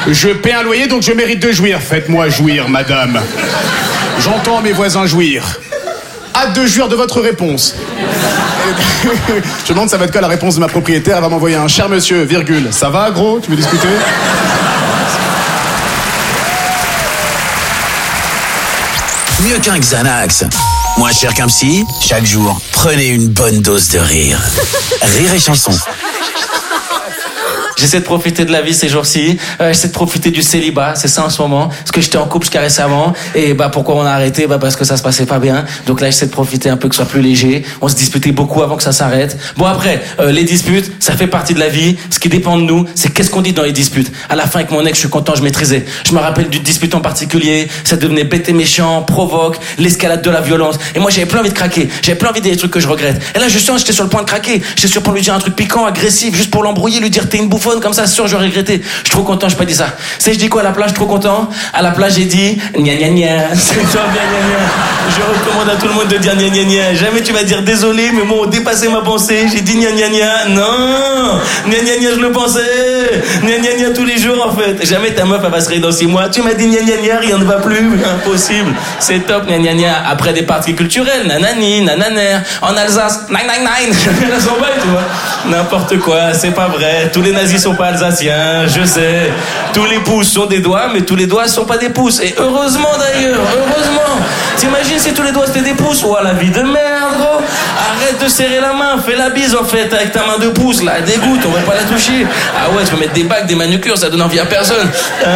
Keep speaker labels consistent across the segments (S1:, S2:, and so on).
S1: Je paie un loyer, donc je mérite de jouir. Faites-moi jouir, madame. J'entends mes voisins jouir. Hâte de jouir de votre réponse. Je demande ça va être quoi la réponse de ma propriétaire. Elle va m'envoyer un cher monsieur, virgule. Ça va, gros? Tu veux discuter?
S2: Mieux qu'un Xanax. Moins cher qu'un psy, chaque jour, prenez une bonne dose de rire. Rire et chanson.
S3: J'essaie de profiter de la vie ces jours-ci. J'essaie de profiter du célibat, c'est ça en ce moment. Parce que j'étais en couple jusqu'à récemment. Et pourquoi on a arrêté? Parce que ça se passait pas bien. Donc là, j'essaie de profiter un peu, que ce soit plus léger. On se disputait beaucoup avant que ça s'arrête. Bon après, les disputes, ça fait partie de la vie. Ce qui dépend de nous, c'est qu'est-ce qu'on dit dans les disputes. À la fin, avec mon ex, je suis content, je maîtrisais. Je me rappelle d'une dispute en particulier. Ça devenait bête et méchant, provoque, l'escalade de la violence. Et moi, j'avais plus envie de craquer. J'avais plus envie de dire des trucs que je regrette. Et là, je sens, j'étais sur le point de craquer. J'étais sur le point de lui dire un truc piquant, agressif, juste pour l'embrouiller, lui dire t'es une bouffonne, comme ça, sûr, j'aurais regretté. Je suis trop content, j'ai pas dit ça. C'est je dis quoi à la plage, trop content. À la plage, j'ai dit gna gna gna. C'est toi bien gna gna. Je recommande à tout le monde de dire gna gna gna. Jamais tu vas dire désolé, mais moi, dépassé ma pensée. J'ai dit gna gna gna. Non, gna gna gna, je le pensais. Gna gna gna tous les jours, en fait. Jamais ta meuf, elle va se réveiller dans 6 mois. Tu m'as dit gna gna gna, rien ne va plus. Impossible. C'est top, gna gna gna. Après des parties culturelles, nanani, nananer. En Alsace, nine nine nine. Elle s'en bat, tu vois. N'importe quoi, c'est pas vrai. Tous les nazis sont pas alsaciens, je sais. Tous les pouces sont des doigts, mais tous les doigts sont pas des pouces. Et heureusement d'ailleurs, heureusement. T'imagines si tous les doigts c'était des pouces? Ouah, la vie de merde, gros. Arrête de serrer la main, fais la bise en fait avec ta main de pouce, là, dégoûte, on va pas la toucher. Ah ouais, tu peux mettre des bagues, des manucures, ça donne envie à personne.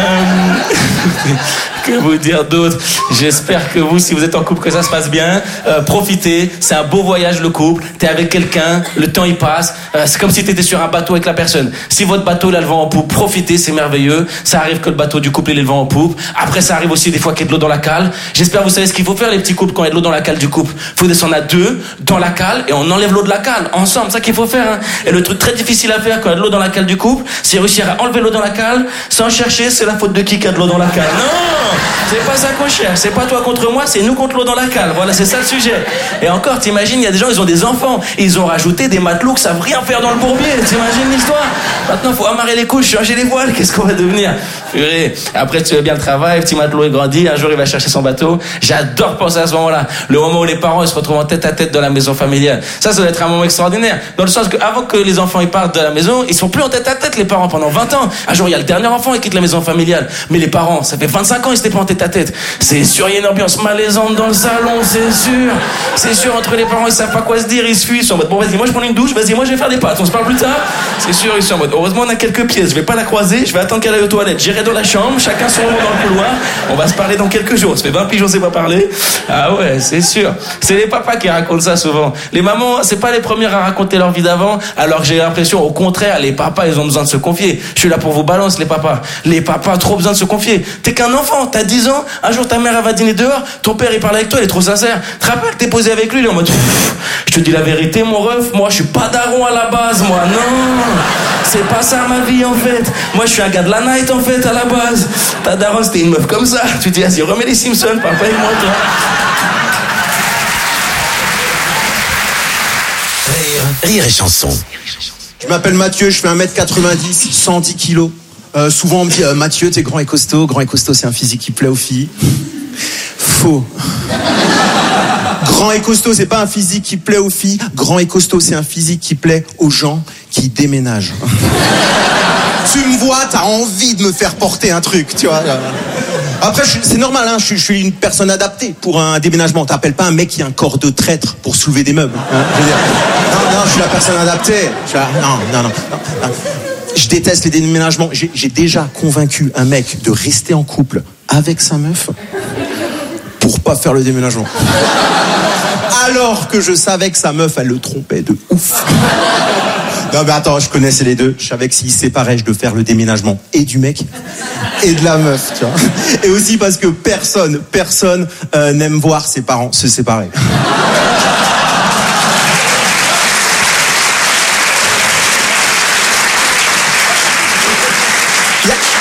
S3: Que vous dire d'autre? J'espère que vous, si vous êtes en couple, que ça se passe bien. Profitez, c'est un beau voyage le couple. T'es avec quelqu'un, le temps il passe. C'est comme si t'étais sur un bateau avec la personne. Si votre bateau il a le vent en poupe, profitez, c'est merveilleux. Ça arrive que le bateau du couple il ait le vent en poupe. Après ça arrive aussi des fois qu'il y a de l'eau dans la cale. J'espère que vous savez ce qu'il faut faire les petits couples quand il y a de l'eau dans la cale du couple. Faut descendre à 2 dans la cale et on enlève l'eau de la cale ensemble, c'est ça qu'il faut faire hein. Et le truc très difficile à faire quand il y a de l'eau dans la cale du couple, c'est réussir à enlever l'eau dans la cale sans chercher c'est la faute de qui a de l'eau dans la cale. Non, c'est pas ça qu'on cherche, c'est pas toi contre moi, c'est nous contre l'eau dans la cale. Voilà, c'est ça le sujet. Et encore, t'imagines, il y a des gens, ils ont des enfants, et ils ont rajouté des matelots qui savent rien faire dans le bourbier. T'imagines l'histoire? Maintenant, faut amarrer les couches, changer les voiles. Qu'est-ce qu'on va devenir? Purée. Après, tu fais bien le travail, petit matelot est grandi, un jour il va chercher son bateau. J'adore penser à ce moment-là. Le moment où les parents ils se retrouvent en tête à tête dans la maison familiale. Ça doit être un moment extraordinaire. Dans le sens que avant que les enfants ils partent de la maison, ils sont plus en tête à tête les parents pendant 20 ans. Un jour il y a le dernier enfant qui quitte la maison familiale. Mais les parents, ça fait 25 ans ils étaient pas en tête à tête. C'est sûr, il y a une ambiance malaisante dans le salon, c'est sûr. C'est sûr, entre les parents ils savent pas quoi se dire, ils se fuient, ils sont en mode bon vas-y, moi je prends une douche, vas-y, moi je vais faire des pâtes, on se parle plus tard. C'est sûr, ils sont en mode heureusement on a quelques pièces, je vais pas la croiser, je vais attendre qu'elle aille aux toilettes, j'irai dans la chambre, chacun son rôle dans le couloir, on va se parler dans quelques jours. Ça fait 20 piges on sait pas parler. Ah ouais, c'est sûr. C'est les papas qui racontent ça souvent. Les mamans, c'est pas les premières à raconter leur vie d'avant, alors que j'ai l'impression au contraire, les papas ils ont besoin de se confier. Je suis là pour vous balance les papas. Les papas trop besoin de se confier. T'es qu'un enfant, t'as 10 ans, un jour ta mère elle va dîner dehors, ton père il parle avec toi, il est trop sincère. Tu te rappelles que t'es posé avec lui, il est en mode je te dis la vérité mon ref, moi je suis pas daron à la base, moi non. C'est pas ça ma vie en fait. Moi je suis un gars de la night en fait à la base. Ta daronne c'était une meuf comme ça. Tu te dis vas-y remets les Simpsons, papa et moi toi.
S2: Rire et chanson.
S4: Je m'appelle Mathieu, je fais 1m90, 110 kilos. Souvent on me dit Mathieu t'es grand et costaud c'est un physique qui plaît aux filles. Faux. Grand et costaud c'est pas un physique qui plaît aux filles, grand et costaud c'est un physique qui plaît aux gens qui déménagent. Tu me vois, t'as envie de me faire porter un truc, tu vois. Après, c'est normal, hein, je suis une personne adaptée pour un déménagement. T'appelles pas un mec qui a un corps de traître pour soulever des meubles. Hein, je veux dire. Non, je suis la personne adaptée. Non. Je déteste les déménagements. J'ai déjà convaincu un mec de rester en couple avec sa meuf pour pas faire le déménagement. Alors que je savais que sa meuf, elle le trompait de ouf. Non mais attends, je connaissais les deux. Je savais que s'ils se séparaient, je devais faire le déménagement et du mec et de la meuf, tu vois. Et aussi parce que personne n'aime voir ses parents se séparer.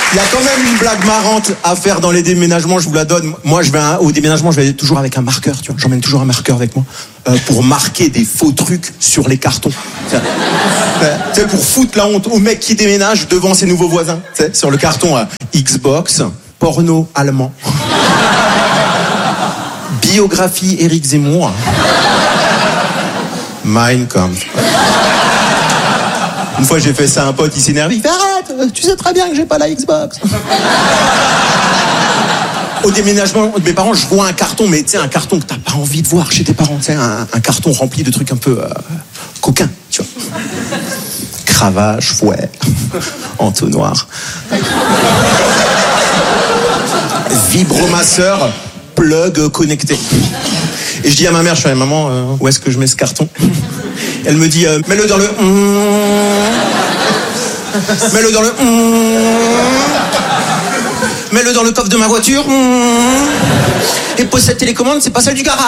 S4: Il y a quand même une blague marrante à faire dans les déménagements, je vous la donne. Moi, au déménagement, je vais toujours avec un marqueur, tu vois. J'emmène toujours un marqueur avec moi pour marquer des faux trucs sur les cartons. Tu sais, pour foutre la honte au mec qui déménage devant ses nouveaux voisins. Tu sais, sur le carton, Xbox, porno allemand, biographie Éric Zemmour, Mein Kampf. Une fois, j'ai fait ça à un pote, il s'énerve, il fait arrête, tu sais très bien que j'ai pas la Xbox. Au déménagement de mes parents, je vois un carton, mais tu sais, un carton que t'as pas envie de voir chez tes parents, tu sais, un carton rempli de trucs un peu coquins, tu vois. Cravache, fouet, entonnoir. Vibromasseur, plug connecté. Et je dis à ma mère, je fais maman, où est-ce que je mets ce carton? Elle me dit, mets-le dans le... Mets-le dans le... Mets-le dans le coffre de ma voiture. Et pose cette télécommande, c'est pas celle du garage.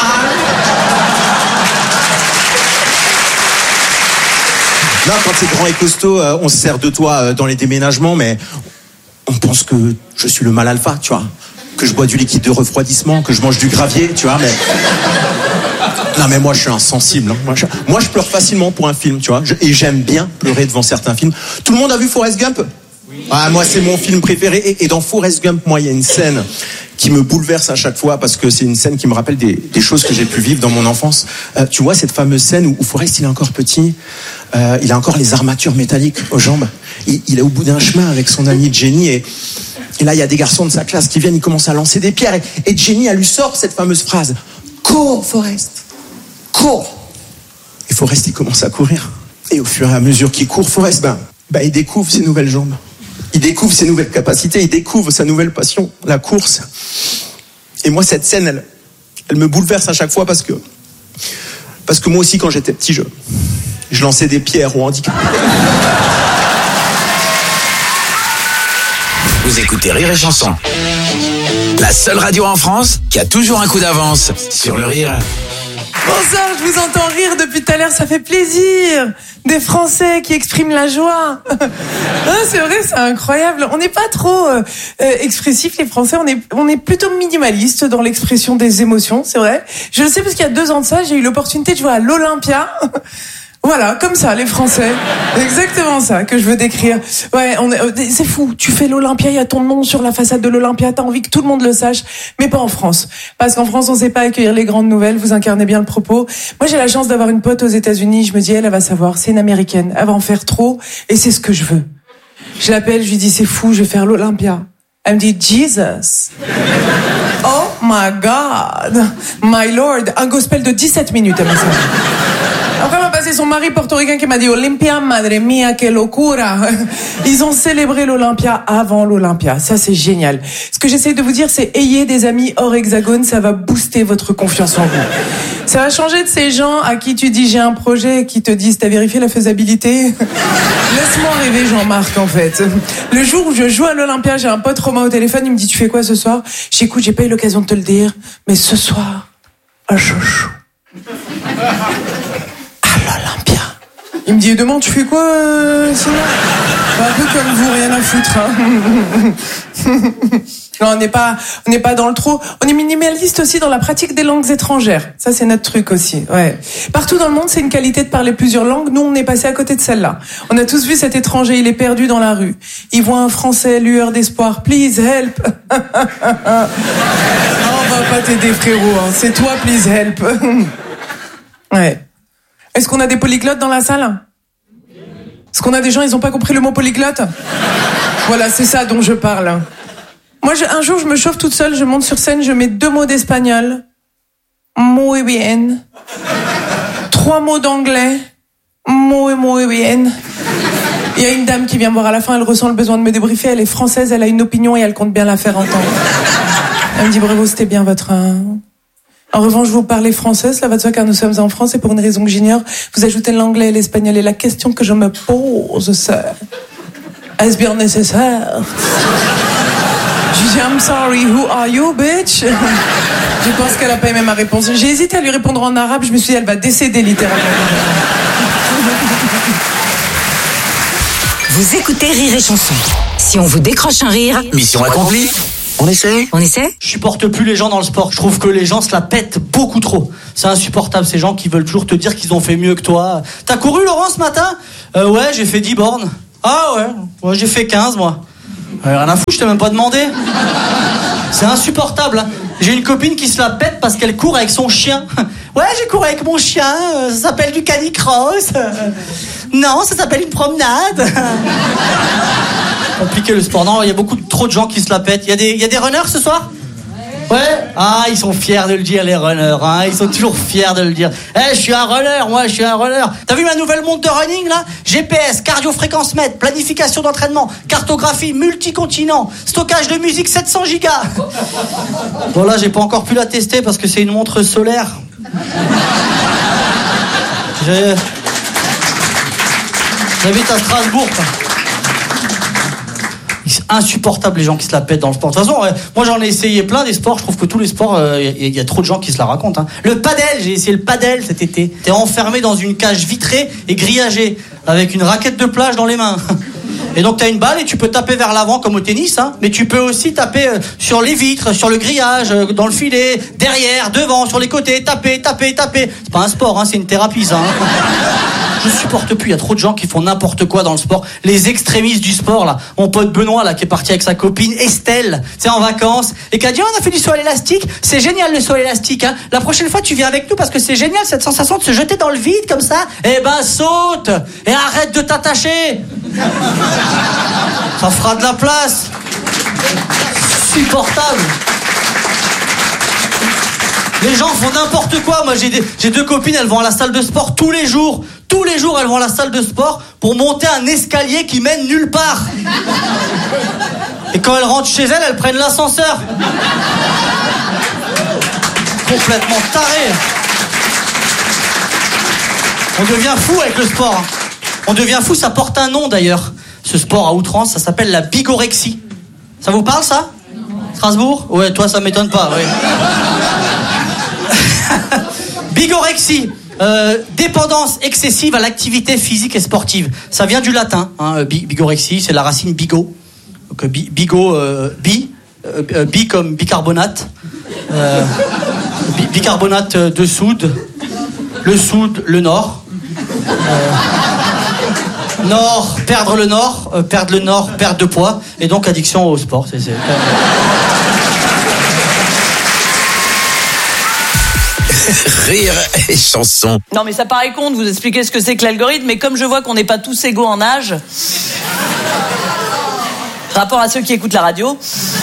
S4: Non, quand c'est grand et costaud, on se sert de toi dans les déménagements, mais on pense que je suis le mal alpha, tu vois. Que je bois du liquide de refroidissement, que je mange du gravier, tu vois, mais... Non mais moi je suis insensible. Hein. Moi je pleure facilement pour un film, tu vois. Et j'aime bien pleurer devant certains films. Tout le monde a vu Forrest Gump? Oui. Ah, moi c'est mon film préféré. Et dans Forrest Gump, moi il y a une scène qui me bouleverse à chaque fois parce que c'est une scène qui me rappelle des choses que j'ai pu vivre dans mon enfance. Tu vois cette fameuse scène où Forrest il est encore petit, il a encore les armatures métalliques aux jambes. Il est au bout d'un chemin avec son ami Jenny et là il y a des garçons de sa classe qui viennent, ils commencent à lancer des pierres et Jenny elle lui sort cette fameuse phrase: cours Forrest. Cours. Et Forrest, il commence à courir. Et au fur et à mesure qu'il court, Forrest, il découvre ses nouvelles jambes. Il découvre ses nouvelles capacités. Il découvre sa nouvelle passion, la course. Et moi, cette scène, elle me bouleverse à chaque fois parce que moi aussi, quand j'étais petit, je lançais des pierres aux handicapés.
S2: Vous écoutez Rire et Chanson. La seule radio en France qui a toujours un coup d'avance sur le rire.
S5: Bonsoir, je vous entends rire depuis tout à l'heure, ça fait plaisir. Des Français qui expriment la joie. C'est vrai, c'est incroyable. On n'est pas trop expressifs, les Français. On est plutôt minimalistes dans l'expression des émotions, c'est vrai. Je le sais parce qu'il y a 2 ans de ça, j'ai eu l'opportunité de jouer à l'Olympia. Voilà, comme ça, les Français. Exactement ça que je veux décrire. Ouais, c'est fou. Tu fais l'Olympia, il y a ton nom sur la façade de l'Olympia. T'as envie que tout le monde le sache, mais pas en France. Parce qu'en France, on sait pas accueillir les grandes nouvelles. Vous incarnez bien le propos. Moi, j'ai la chance d'avoir une pote aux États-Unis. Je me dis, elle va savoir. C'est une Américaine. Elle va en faire trop, et c'est ce que je veux. Je l'appelle, je lui dis, c'est fou, je vais faire l'Olympia. Elle me dit, Jesus. Oh my God. My Lord. Un gospel de 17 minutes, elle m'a dit. Après, m'a passé son mari portoricain qui m'a dit Olympia, madre mia, que locura. Ils ont célébré l'Olympia avant l'Olympia. Ça, c'est génial. Ce que j'essaie de vous dire, c'est ayez des amis hors hexagone, ça va booster votre confiance en vous. Ça va changer de ces gens à qui tu dis j'ai un projet et qui te disent t'as vérifié la faisabilité. Laisse-moi rêver, Jean-Marc, en fait. Le jour où je joue à l'Olympia, j'ai un pote Romain au téléphone, il me dit tu fais quoi ce soir? J'écoute, j'ai pas eu l'occasion de te le dire, mais ce soir, à chouchou. L'Olympia. Il me dit, demain, tu fais quoi, sinon? Un peu comme vous, rien à foutre, hein. Non, on n'est pas dans le trop. On est minimaliste aussi dans la pratique des langues étrangères. Ça, c'est notre truc aussi, ouais. Partout dans le monde, c'est une qualité de parler plusieurs langues. Nous, on est passé à côté de celle-là. On a tous vu cet étranger, il est perdu dans la rue. Il voit un Français, lueur d'espoir. Please help. Non, on va pas t'aider, frérot, hein. C'est toi, please help. Ouais. Est-ce qu'on a des polyglottes dans la salle? Est-ce qu'on a des gens, ils ont pas compris le mot polyglotte? Voilà, c'est ça dont je parle. Moi, un jour, je me chauffe toute seule, je monte sur scène, je mets 2 mots d'espagnol. Muy bien. 3 mots d'anglais. Muy bien. Il y a une dame qui vient me voir à la fin, elle ressent le besoin de me débriefer, elle est française, elle a une opinion et elle compte bien la faire entendre. Elle me dit bravo, c'était bien votre... En revanche, vous parlez français, cela va de soi car nous sommes en France et pour une raison que j'ignore, vous ajoutez l'anglais et l'espagnol. Et la question que je me pose, c'est est-ce bien nécessaire? Je dis I'm sorry, who are you, bitch? Je pense qu'elle a pas aimé ma réponse. J'ai hésité à lui répondre en arabe, je me suis dit elle va décéder littéralement.
S6: Vous écoutez Rire et Chanson. Si on vous décroche un rire,
S2: Mission accomplie. On essaie?
S6: Je
S7: supporte plus les gens dans le sport. Je trouve que les gens se la pètent beaucoup trop. C'est insupportable, ces gens qui veulent toujours te dire qu'ils ont fait mieux que toi. T'as couru, Laurent, ce matin? Ouais, j'ai fait 10 bornes. Ah ouais, j'ai fait 15, moi. Rien à foutre, je t'ai même pas demandé. C'est insupportable, hein. J'ai une copine qui se la pète parce qu'elle court avec son chien. Ouais, j'ai couru avec mon chien, ça s'appelle du canicross. Non, ça s'appelle une promenade. Compliqué le sport. Non, il y a trop de gens qui se la pètent. Il y a des runners ce soir? Ouais. Ah, ils sont fiers de le dire, les runners, hein. Ils sont toujours fiers de le dire. Je suis un runner, moi, je suis un runner. T'as vu ma nouvelle montre de running, là? GPS, cardio-fréquence-mètre, planification d'entraînement, cartographie, multicontinent, stockage de musique 700 gigas. Bon, là, j'ai pas encore pu la tester parce que c'est une montre solaire. J'habite à Strasbourg, quoi. C'est insupportable les gens qui se la pètent dans le sport. De toute façon, moi j'en ai essayé plein des sports. Je trouve que tous les sports, il y a trop de gens qui se la racontent, hein. Le padel, j'ai essayé le padel cet été. T'es enfermé dans une cage vitrée et grillagée avec une raquette de plage dans les mains. Et donc t'as une balle et tu peux taper vers l'avant comme au tennis, hein. Mais tu peux aussi taper sur les vitres, sur le grillage, dans le filet, derrière, devant, sur les côtés, taper. C'est pas un sport, hein, c'est une thérapie, ça, hein. Je supporte plus, il y a trop de gens qui font n'importe quoi dans le sport. Les extrémistes du sport, là. Mon pote Benoît, là, qui est parti avec sa copine Estelle, c'est en vacances, et qui a dit, on a fait du saut à l'élastique, c'est génial le saut à l'élastique, hein. La prochaine fois, tu viens avec nous parce que c'est génial cette sensation de se jeter dans le vide comme ça. Eh ben, saute et arrête de t'attacher. Ça fera de la place. Supportable. Les gens font n'importe quoi. Moi, j'ai 2 copines, elles vont à la salle de sport tous les jours. Tous les jours, elles vont à la salle de sport pour monter un escalier qui mène nulle part. Et quand elles rentrent chez elles, elles prennent l'ascenseur. Complètement taré. On devient fou avec le sport, hein. On devient fou, ça porte un nom d'ailleurs. Ce sport à outrance, ça s'appelle la bigorexie. Ça vous parle, ça? Strasbourg? Ouais, toi, ça m'étonne pas, oui. Bigorexie, dépendance excessive à l'activité physique et sportive. Ça vient du latin, hein, bigorexie, c'est la racine bigo. Donc bigo, bi comme bicarbonate. Bicarbonate de soude. Le soude, le nord. Nord, perdre le nord, perte de poids, et donc addiction au sport. C'est...
S2: Rire et chanson.
S8: Non mais ça paraît con de vous expliquer ce que c'est que l'algorithme, mais comme je vois qu'on n'est pas tous égaux en âge, rapport à ceux qui écoutent la radio,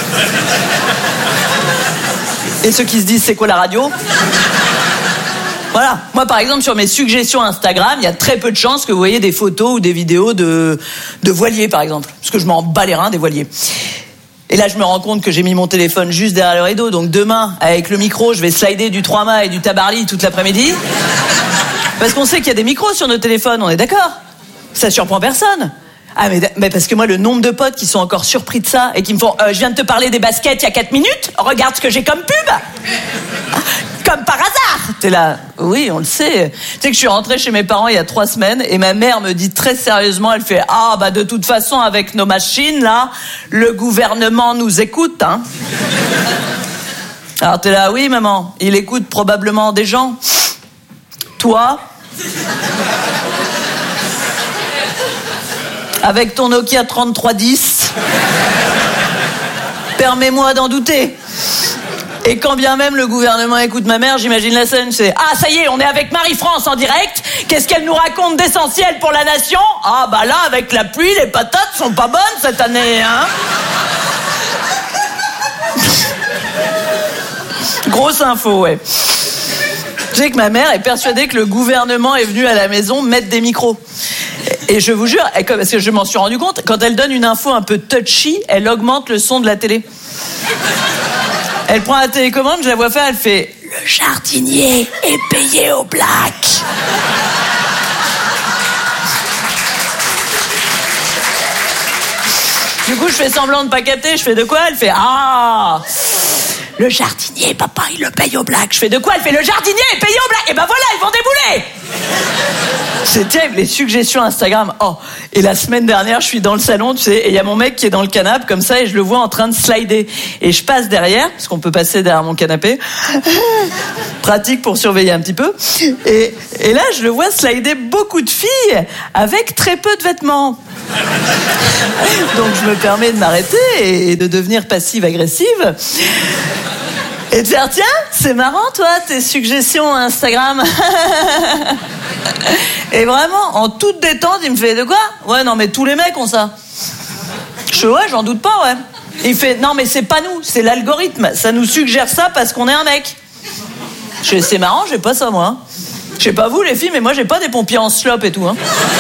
S8: et ceux qui se disent c'est quoi la radio. Voilà, moi par exemple sur mes suggestions Instagram, il y a très peu de chances que vous voyez des photos ou des vidéos de voiliers par exemple, parce que je m'en bats les reins des voiliers. Et là je me rends compte que j'ai mis mon téléphone juste derrière le rideau, donc demain avec le micro je vais slider du 3-mâts et du Tabarly toute l'après-midi, parce qu'on sait qu'il y a des micros sur nos téléphones, on est d'accord? Ça surprend personne. Ah mais parce que moi le nombre de potes qui sont encore surpris de ça et qui me font je viens de te parler des baskets il y a 4 minutes, regarde ce que j'ai comme pub. Comme par hasard. T'es là, oui, on le sait. Tu sais que je suis rentrée chez mes parents il y a 3 semaines et ma mère me dit très sérieusement, elle fait de toute façon avec nos machines là, le gouvernement nous écoute, hein. Alors t'es là, oui maman, il écoute probablement des gens. Toi, avec ton Nokia 3310, permets-moi d'en douter. Et quand bien même le gouvernement écoute ma mère, j'imagine la scène, c'est « Ah, ça y est, on est avec Marie-France en direct. Qu'est-ce qu'elle nous raconte d'essentiel pour la nation ? Ah, bah là, avec la pluie, les patates sont pas bonnes cette année, hein ?» Grosse info, ouais. Tu sais que ma mère est persuadée que le gouvernement est venu à la maison mettre des micros. Et je vous jure, parce que je m'en suis rendu compte, quand elle donne une info un peu touchy, elle augmente le son de la télé. Elle prend la télécommande, je la vois faire, elle fait « Le jardinier est payé au black ». Du coup, je fais semblant de pas capter, je fais de quoi? Elle fait « Ah, le jardinier, papa, il le paye au black ». Je fais de quoi? Elle fait « Le jardinier est payé au black ». Et ben voilà, ils vont débouler. C'est terrible, les suggestions Instagram. Oh, et la semaine dernière, je suis dans le salon, tu sais, et il y a mon mec qui est dans le canapé comme ça, et je le vois en train de slider. Et je passe derrière, parce qu'on peut passer derrière mon canapé. Pratique pour surveiller un petit peu. Et là, je le vois slider beaucoup de filles avec très peu de vêtements. Donc je me permets de m'arrêter et de devenir passive-agressive. Et de dire, tiens, c'est marrant, toi, tes suggestions Instagram. Et vraiment, en toute détente, il me fait, de quoi? Ouais, non, mais tous les mecs ont ça. Je fais, ouais, j'en doute pas, ouais. Et il fait, non, mais c'est pas nous, c'est l'algorithme. Ça nous suggère ça parce qu'on est un mec. Je fais, c'est marrant, j'ai pas ça, moi. Hein. Je sais pas vous, les filles, mais moi, j'ai pas des pompiers en slop et tout, hein.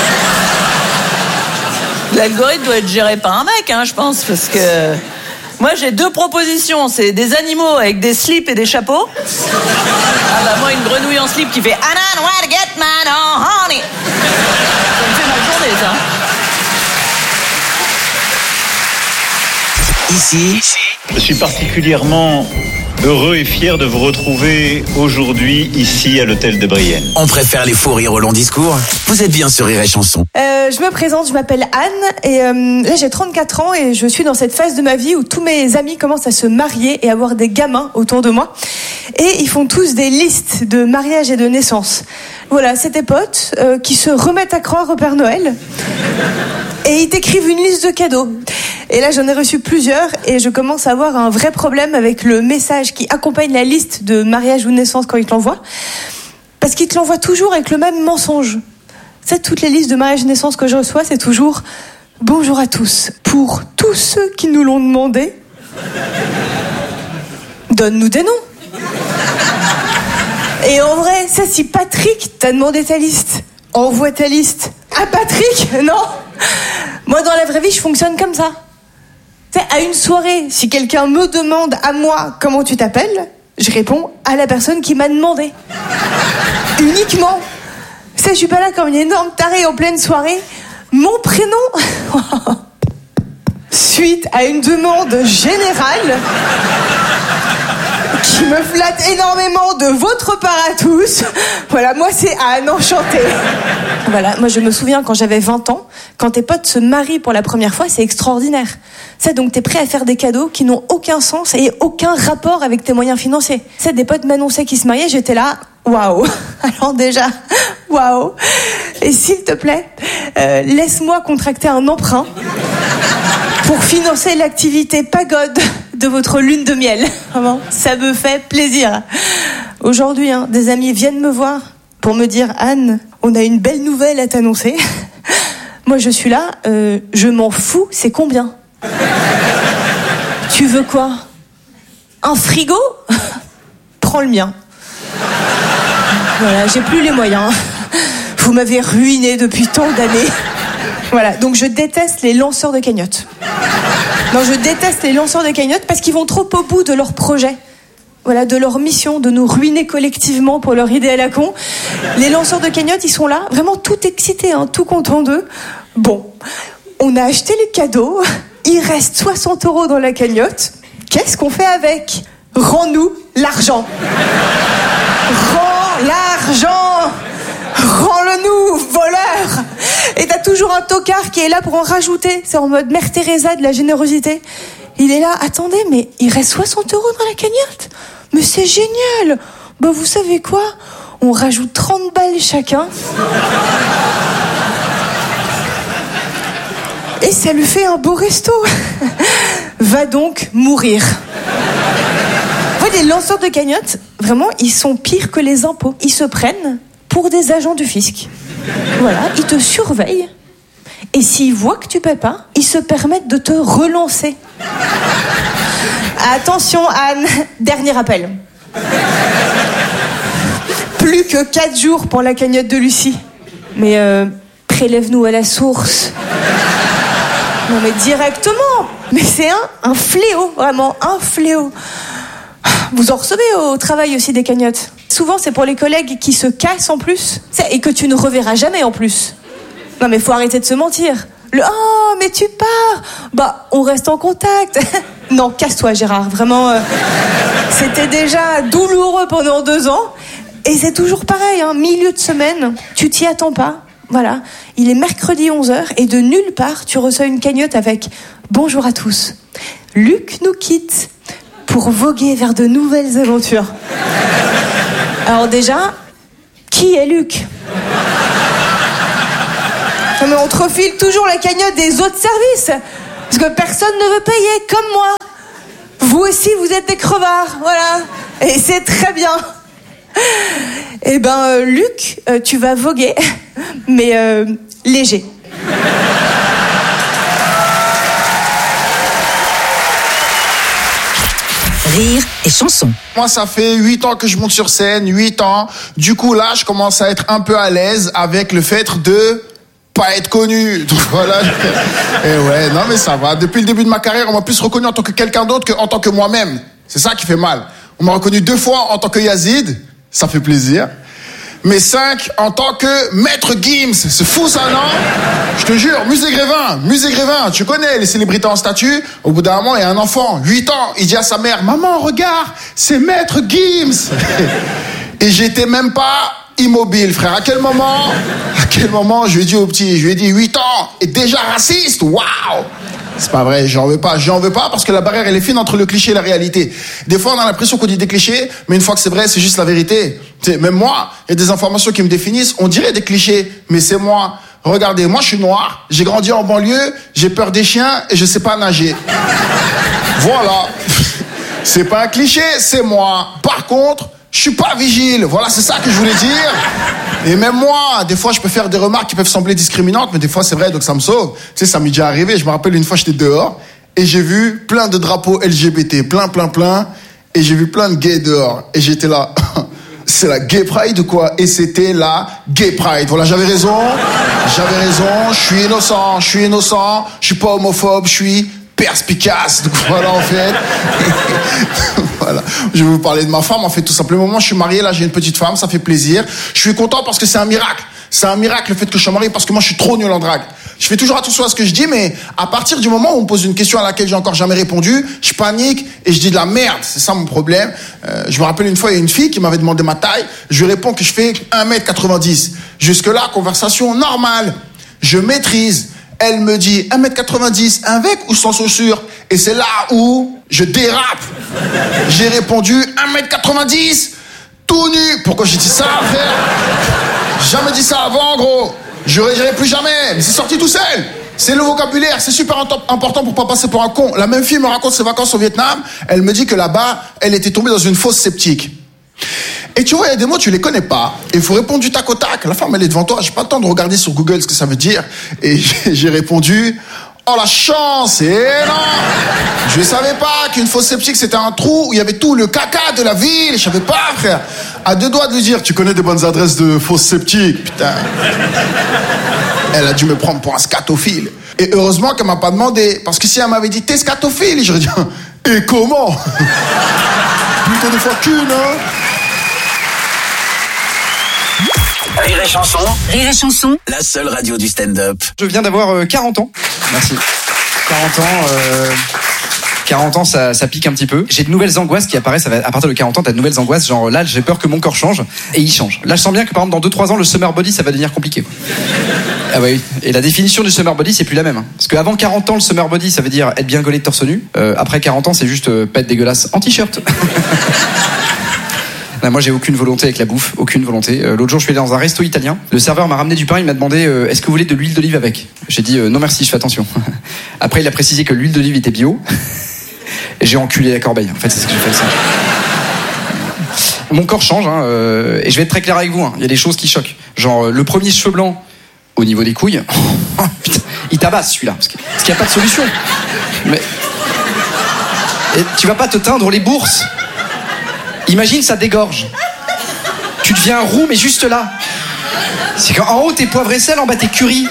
S8: L'algorithme doit être géré par un mec, hein, je pense, parce que... Moi, j'ai 2 propositions. C'est des animaux avec des slips et des chapeaux. Ah bah moi, une grenouille en slip qui fait « I don't know where to get my honey ». Ça me fait ma journée, ça.
S2: Ici,
S9: je suis particulièrement heureux et fier de vous retrouver aujourd'hui ici à l'hôtel de Brienne.
S2: on préfère les faux rires aux longs discours. Vous êtes bien sur Rire et Chanson.
S10: Je me présente, je m'appelle Anne et là j'ai 34 ans et je suis dans cette phase de ma vie où tous mes amis commencent à se marier et avoir des gamins autour de moi. Et ils font tous des listes de mariage et de naissance. Voilà, c'est des potes qui se remettent à croire au Père Noël et ils t'écrivent une liste de cadeaux. Et là j'en ai reçu plusieurs et je commence à avoir un vrai problème avec le message qui accompagne la liste de mariage ou de naissance quand ils te l'envoient. Parce qu'ils te l'envoient toujours avec le même mensonge. C'est toutes les listes de mariage et naissance que je reçois, c'est toujours « Bonjour à tous. Pour tous ceux qui nous l'ont demandé, donne-nous des noms. » Et en vrai, ça, si Patrick t'a demandé ta liste, envoie ta liste à Patrick, non. Moi, dans la vraie vie, je fonctionne comme ça. Tu sais, à une soirée, si quelqu'un me demande à moi comment tu t'appelles, je réponds à la personne qui m'a demandé. Uniquement. Tu sais, je suis pas là comme une énorme tarée en pleine soirée. Mon prénom, suite à une demande générale qui me flatte énormément de votre part à tous. Voilà, moi c'est Anne, enchantée. Voilà, moi je me souviens quand j'avais 20 ans, quand tes potes se marient pour la première fois, c'est extraordinaire. C'est donc t'es prêt à faire des cadeaux qui n'ont aucun sens et aucun rapport avec tes moyens financiers. C'est des potes m'annonçaient qu'ils se mariaient, j'étais là, waouh. Alors déjà, waouh. Et s'il te plaît, laisse-moi contracter un emprunt pour financer l'activité pagode de votre lune de miel. Vraiment, ça me fait plaisir. Aujourd'hui, des amis viennent me voir pour me dire « Anne, on a une belle nouvelle à t'annoncer. » Moi, je suis là, je m'en fous, c'est combien ? Tu veux quoi ? Un frigo ? Prends le mien. Voilà, j'ai plus les moyens. Vous m'avez ruiné depuis tant d'années. Voilà, donc je déteste les lanceurs de cagnottes. Non, je déteste les lanceurs de cagnottes parce qu'ils vont trop au bout de leur projet. Voilà, de leur mission, de nous ruiner collectivement pour leur idée à la con. Les lanceurs de cagnottes, ils sont là, vraiment tout excités, tout contents d'eux. Bon, on a acheté les cadeaux, il reste 60 € dans la cagnotte. Qu'est-ce qu'on fait avec ? Rends-nous l'argent. Rends l'argent. Rends-le-nous, voleur. Et t'as toujours un tocard qui est là pour en rajouter. C'est en mode Mère Teresa de la générosité. Il est là, attendez, mais il reste 60 € dans la cagnotte. Mais c'est génial. Bah vous savez quoi ? On rajoute 30 balles chacun. Et ça lui fait un beau resto. Va donc mourir. En fait, les lanceurs de cagnottes, vraiment, ils sont pires que les impôts. Ils se prennent pour des agents du fisc. Voilà, ils te surveillent. Et s'ils voient que tu paies pas, ils se permettent de te relancer. Attention Anne, dernier appel. Plus que 4 jours pour la cagnotte de Lucie. Mais prélève-nous à la source. Non mais directement. Mais c'est un fléau, vraiment, un fléau. Vous en recevez au travail aussi des cagnottes. Souvent c'est pour les collègues qui se cassent en plus. Et que tu ne reverras jamais en plus. Non mais faut arrêter de se mentir. Oh mais tu pars. Bah on reste en contact. Non, casse-toi Gérard, vraiment. C'était déjà douloureux pendant 2 ans. Et c'est toujours pareil, milieu de semaine, tu t'y attends pas. Voilà. Il est mercredi 11h et de nulle part, tu reçois une cagnotte avec « Bonjour à tous. Luc nous quitte pour voguer vers de nouvelles aventures. » Alors déjà, qui est Luc ? Non mais on te refile toujours la cagnotte des autres services. Parce que personne ne veut payer, comme moi. Vous aussi, vous êtes des crevards, voilà. Et c'est très bien. Eh ben, Luc, tu vas voguer, mais léger.
S6: Rire et chanson.
S11: Moi, ça fait 8 ans que je monte sur scène, 8 ans. Du coup, là, je commence à être un peu à l'aise avec le fait de pas être connu. Donc voilà. Et ouais, non mais ça va. Depuis le début de ma carrière, on m'a plus reconnu en tant que quelqu'un d'autre qu'en tant que moi-même. C'est ça qui fait mal. On m'a reconnu 2 fois en tant que Yazid. Ça fait plaisir. Mais 5 en tant que Maître Gims. C'est fou ça, non? Je te jure, Musée Grévin, tu connais les célébrités en statue. Au bout d'un moment, il y a un enfant, 8 ans, il dit à sa mère, maman, regarde, c'est Maître Gims. Et j'étais même pas immobile, frère. À quel moment je lui ai dit au petit, 8 ans, et déjà raciste, waouh! C'est pas vrai, j'en veux pas parce que la barrière elle est fine entre le cliché et la réalité. Des fois on a l'impression qu'on dit des clichés, mais une fois que c'est vrai, c'est juste la vérité. T'sais, même moi, il y a des informations qui me définissent, on dirait des clichés, mais c'est moi. Regardez, moi je suis noir, j'ai grandi en banlieue, j'ai peur des chiens et je sais pas nager. Voilà. C'est pas un cliché, c'est moi. Par contre, je suis pas vigile. Voilà, c'est ça que je voulais dire. Et même moi, des fois, je peux faire des remarques qui peuvent sembler discriminantes, mais des fois, c'est vrai, donc ça me sauve. Tu sais, ça m'est déjà arrivé. Je me rappelle une fois, j'étais dehors et j'ai vu plein de drapeaux LGBT, plein. Et j'ai vu plein de gays dehors. Et j'étais là, c'est la gay pride ou quoi? Et c'était la gay pride. Voilà, j'avais raison. Je suis innocent. Je suis pas homophobe. Je suis perspicace. Donc voilà, en fait. Voilà. Je vais vous parler de ma femme, en fait, tout simplement. Moi, je suis marié, là, j'ai une petite femme, ça fait plaisir. Je suis content parce que c'est un miracle. C'est un miracle, le fait que je sois marié, parce que moi, je suis trop nul en drague. Je fais toujours attention à ce que je dis, mais à partir du moment où on me pose une question à laquelle j'ai encore jamais répondu, je panique et je dis de la merde. C'est ça mon problème. Je me rappelle une fois, il y a une fille qui m'avait demandé ma taille. Je lui réponds que je fais 1m90. Jusque-là, conversation normale. Je maîtrise. Elle me dit 1m90, avec ou sans chaussures? Et c'est là où je dérape. J'ai répondu 1m90, tout nu. Pourquoi j'ai dit ça, frère? Jamais dit ça avant, gros. Je dirai plus jamais. Mais c'est sorti tout seul. C'est le vocabulaire, c'est super important pour pas passer pour un con. La même fille me raconte ses vacances au Vietnam. Elle me dit que là-bas, elle était tombée dans une fosse septique. Et tu vois, il y a des mots, tu les connais pas. Et il faut répondre du tac au tac. La femme, elle est devant toi. J'ai pas le temps de regarder sur Google ce que ça veut dire. Et j'ai répondu, oh la chance. Et non, je savais pas qu'une fosse septique, c'était un trou où il y avait tout le caca de la ville. Je savais pas, frère. À 2 doigts de lui dire, tu connais des bonnes adresses de fosse septique. Putain. Elle a dû me prendre pour un scatophile. Et heureusement qu'elle m'a pas demandé. Parce que si elle m'avait dit, t'es scatophile, j'aurais dit, et comment? Plutôt des fois qu'une, hein.
S2: Rire et chanson.
S6: Rire et chanson.
S2: La seule radio du stand-up.
S12: Je viens d'avoir 40 ans. Merci. 40 ans, ça pique un petit peu. J'ai de nouvelles angoisses qui apparaissent à partir de 40 ans. T'as de nouvelles angoisses, genre là, j'ai peur que mon corps change. Et il change. Là, je sens bien que par exemple, dans 2-3 ans, le summer body, ça va devenir compliqué, quoi. Ah bah oui. Et la définition du summer body, c'est plus la même, hein. Parce qu'avant 40 ans, le summer body, ça veut dire être bien gaulé de torse nu. Après 40 ans, c'est juste pas être dégueulasse en t-shirt. Là, moi, j'ai aucune volonté avec la bouffe, aucune volonté. L'autre jour, je suis allé dans un resto italien. Le serveur m'a ramené du pain, il m'a demandé est-ce que vous voulez de l'huile d'olive avec? J'ai dit non merci, je fais attention. Après, il a précisé que l'huile d'olive était bio. Et j'ai enculé la corbeille. En fait, c'est ce que j'ai fait. Ça. Mon corps change, hein, et je vais être très clair avec vous. Hein. Il y a des choses qui choquent. Genre, le premier cheveu blanc au niveau des couilles. Oh, putain, il tabasse celui-là, parce qu'il n'y a pas de solution. Mais et tu vas pas te teindre les bourses. Imagine, ça dégorge. Tu deviens roux, mais juste là. C'est qu'en haut, t'es poivre et sel, en bas, t'es curry.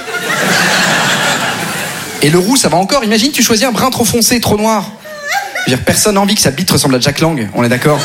S12: Et le roux, ça va encore. Imagine, tu choisis un brun trop foncé, trop noir. Je veux dire, personne n'a envie que sa bite ressemble à Jack Lang. On est d'accord?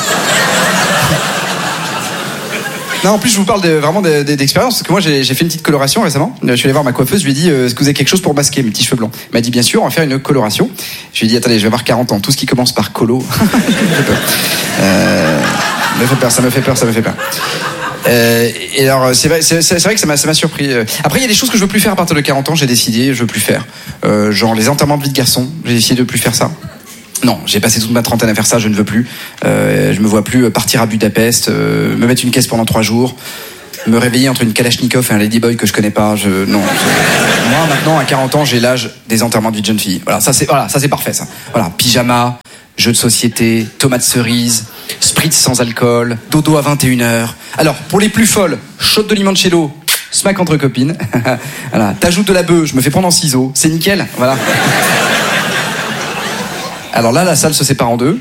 S12: Non, en plus, je vous parle vraiment d'expérience, parce que moi, j'ai fait une petite coloration récemment. Je suis allé voir ma coiffeuse, je lui ai dit, est-ce que vous avez quelque chose pour masquer mes petits cheveux blancs? Elle m'a dit, bien sûr, on va faire une coloration. Je lui ai dit, attendez, je vais avoir 40 ans. Tout ce qui commence par colo. Ça me fait peur. Et alors, c'est vrai que ça m'a surpris. Après, il y a des choses que je veux plus faire à partir de 40 ans. J'ai décidé, je veux plus faire. Genre les enterrements de vie de garçon. J'ai décidé de plus faire ça. Non, j'ai passé toute ma trentaine à faire ça. Je ne veux plus. Je me vois plus partir à Budapest, me mettre une caisse pendant 3 jours, me réveiller entre une Kalachnikov et un Ladyboy que je connais pas. Moi, maintenant, à 40 ans, j'ai l'âge des enterrements de vie de jeune fille. Voilà, ça c'est parfait, ça. Voilà, pyjama, jeux de société, tomates cerises, spritz sans alcool, dodo à 21h. Alors, pour les plus folles, shot de limoncello, smack entre copines. Voilà, t'ajoutes de la bœuf, je me fais prendre en ciseaux, c'est nickel, voilà. Alors là, la salle se sépare en deux.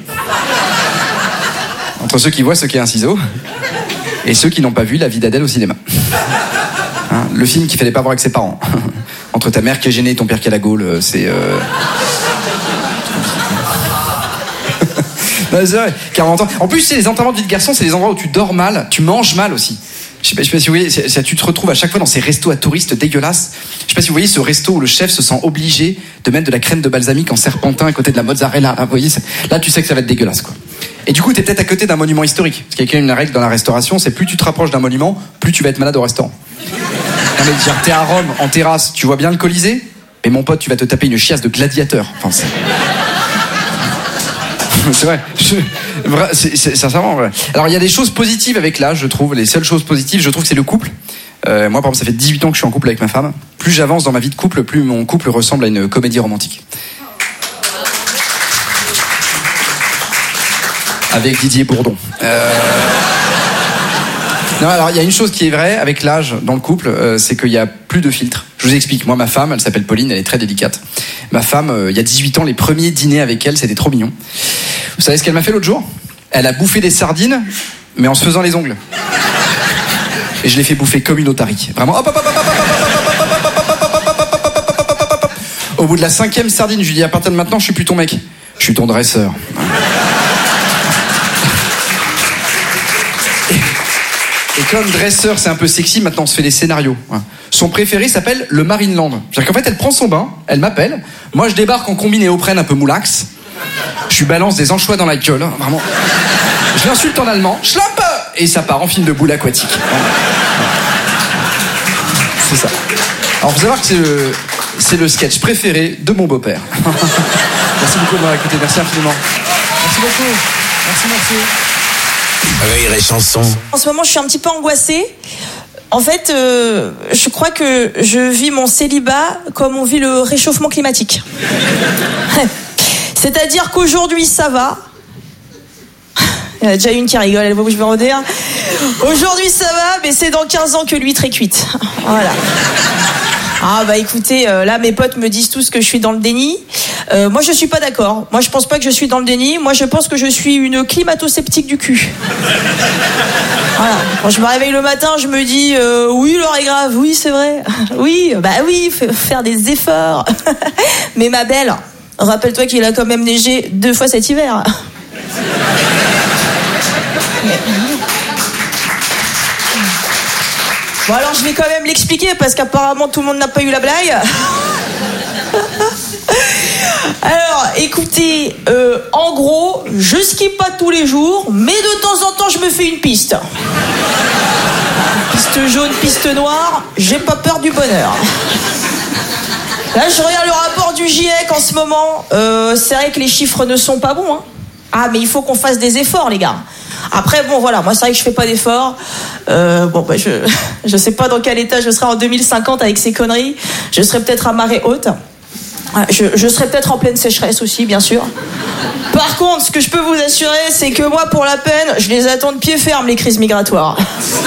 S12: Entre ceux qui voient ce qu'est un ciseau et ceux qui n'ont pas vu La vie d'Adèle au cinéma. Hein, le film qu'il fallait pas voir avec ses parents. Entre ta mère qui est gênée et ton père qui a la gaule, c'est... Non, c'est vrai, 40 ans. En plus, c'est les enterrements de vie de garçon, c'est les endroits où tu dors mal, tu manges mal aussi. Je sais pas si vous voyez, tu te retrouves à chaque fois dans ces restos à touristes dégueulasses. Je sais pas si vous voyez ce resto où le chef se sent obligé de mettre de la crème de balsamique en serpentin à côté de la mozzarella. Là, vous voyez, là tu sais que ça va être dégueulasse, quoi. Et du coup, t'es peut-être à côté d'un monument historique. Parce qu'il y a quand même une règle dans la restauration, c'est plus tu te rapproches d'un monument, plus tu vas être malade au restaurant. Non mais genre, t'es à Rome, en terrasse, tu vois bien le Colisée, mais mon pote, tu vas te taper une chiasse de gladiateur. Enfin, c'est vrai. C'est sincèrement vrai. Alors il y a des choses positives avec l'âge, je trouve. Les seules choses positives, je trouve que c'est le couple. Moi par exemple, ça fait 18 ans que je suis en couple avec ma femme. Plus j'avance dans ma vie de couple, plus mon couple ressemble à une comédie romantique. Avec Didier Bourdon. Non, alors il y a une chose qui est vraie avec l'âge dans le couple, c'est qu'il y a plus de filtres. Je vous explique. Moi, ma femme, elle s'appelle Pauline, elle est très délicate. Ma femme, il y a 18 ans, les premiers dîners avec elle, c'était trop mignon. Vous savez ce qu'elle m'a fait l'autre jour ? Elle a bouffé des sardines, mais en se faisant les ongles. Et je l'ai fait bouffer comme une otarie. Vraiment. Au bout de la 5e sardine, je lui dis à partir de maintenant, je suis plus ton mec. Je suis ton dresseur. Et comme dresseur, c'est un peu sexy, maintenant on se fait des scénarios. Son préféré s'appelle le Marineland. C'est-à-dire qu'en fait, elle prend son bain, elle m'appelle, moi je débarque en combiné au prenne un peu moulax, je lui balance des anchois dans la gueule, vraiment. Je l'insulte en allemand, schlampe, et ça part en film de boule aquatique. C'est ça. Alors faut savoir que c'est le sketch préféré de mon beau-père. Merci beaucoup de m'avoir écouté, merci infiniment. Merci beaucoup. Merci.
S2: Rire et chanson.
S10: En ce moment, je suis un petit peu angoissée. En fait, je crois que je vis mon célibat comme on vit le réchauffement climatique. C'est-à-dire qu'aujourd'hui, ça va. Il y en a déjà une qui rigole, elle voit où je veux en dire. Aujourd'hui, ça va, mais c'est dans 15 ans que l'huître est cuite. Voilà. Ah bah écoutez, là mes potes me disent tous que je suis dans le déni. Moi je suis pas d'accord. Moi je pense pas que je suis dans le déni. Moi je pense que je suis une climato-sceptique du cul. Voilà. Quand je me réveille le matin, je me dis oui l'heure est grave, oui c'est vrai. Oui, bah oui, faire des efforts. Mais ma belle, rappelle-toi qu'il a quand même neigé 2 fois cet hiver. Bon alors je vais quand même l'expliquer parce qu'apparemment tout le monde n'a pas eu la blague. Alors écoutez, en gros, je skie pas tous les jours, mais de temps en temps je me fais une piste. Piste jaune, piste noire, j'ai pas peur du bonheur. Là je regarde le rapport du GIEC en ce moment, c'est vrai que les chiffres ne sont pas bons. Hein. Ah mais il faut qu'on fasse des efforts les gars. Après bon voilà, moi c'est vrai que je fais pas d'efforts. Bon bah je sais pas dans quel état je serai en 2050 avec ces conneries. Je serai peut-être à marée haute. Je serai peut-être en pleine sécheresse aussi bien sûr. Par contre ce que je peux vous assurer c'est que moi pour la peine je les attends de pied ferme les crises migratoires.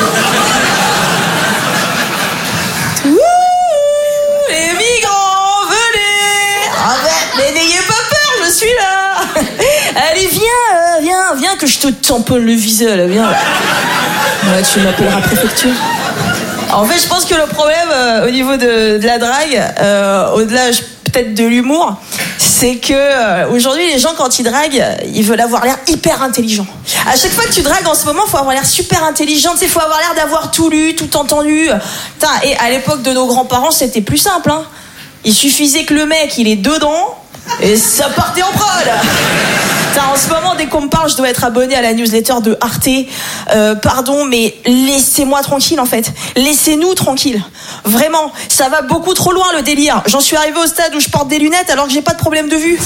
S10: Ouh, les migrants venez. Ah mais n'ayez pas peur, je suis là. Allez viens que je te tamponne le visage là, viens. Ouais, tu m'appelleras préfecture. En fait je pense que le problème au niveau de la drague, au-delà peut-être de l'humour, c'est que aujourd'hui les gens quand ils draguent, ils veulent avoir l'air hyper intelligent. À chaque fois que tu dragues en ce moment, faut avoir l'air super intelligent, il faut avoir l'air d'avoir tout lu, tout entendu. Et à l'époque de nos grands-parents, c'était plus simple. Hein. Il suffisait que le mec il est dedans et ça partait en prod. En ce moment
S13: dès qu'on me parle, je dois être abonné à la newsletter de Arte. Pardon, mais laissez-moi tranquille en fait. Laissez-nous tranquille. Vraiment, ça va beaucoup trop loin le délire. J'en suis arrivé au stade où je porte des lunettes alors que j'ai pas de problème de vue.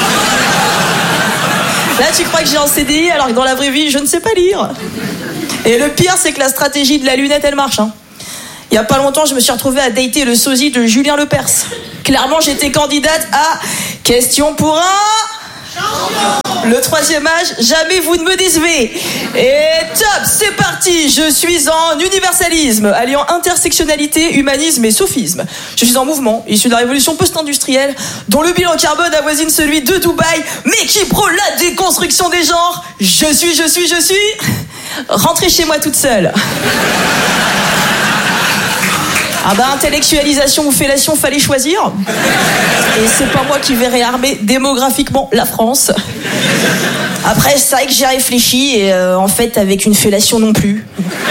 S13: Là, tu crois que j'ai un CDI alors que dans la vraie vie, je ne sais pas lire. Et le pire, c'est que la stratégie de la lunette, elle marche. Il y a pas longtemps, je me suis retrouvée à dater le sosie de Julien Lepers. Clairement, j'étais candidate à Question pour un... Le 3e âge, jamais vous ne me décevez. Et top, c'est parti. Je suis en universalisme, alliant intersectionnalité, humanisme et sophisme. Je suis en mouvement, issu de la révolution post-industrielle, dont le bilan carbone avoisine celui de Dubaï, mais qui prône la déconstruction des genres. Je suis... Rentrez chez moi toute seule. Ah bah, intellectualisation ou fellation, fallait choisir. Et c'est pas moi qui vais réarmer démographiquement la France. Après, c'est vrai que j'ai réfléchi et en fait, avec une fellation non plus.